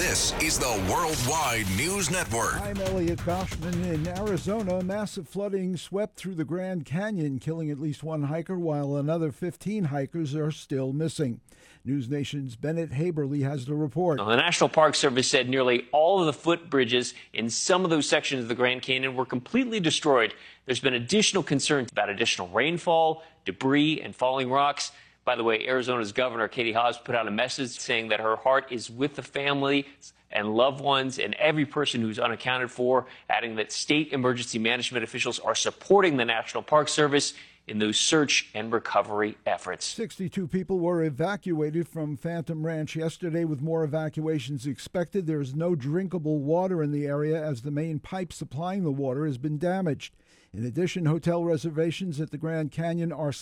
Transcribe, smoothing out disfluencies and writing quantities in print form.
This is the Worldwide News Network. I'm Elliot Bauschman. In Arizona, massive flooding swept through the Grand Canyon, killing at least one hiker, while another 15 hikers are still missing. News Nation's Bennett Haberly has the report. The National Park Service said nearly all of the footbridges in some of those sections of the Grand Canyon were completely destroyed. There's been additional concerns about additional rainfall, debris, and falling rocks. By the way, Arizona's Governor Katie Hobbs put out a message saying that her heart is with the family and loved ones and every person who's unaccounted for, adding that state emergency management officials are supporting the National Park Service in those search and recovery efforts. 62 people were evacuated from Phantom Ranch yesterday, with more evacuations expected. There is no drinkable water in the area as the main pipe supplying the water has been damaged. In addition, hotel reservations at the Grand Canyon are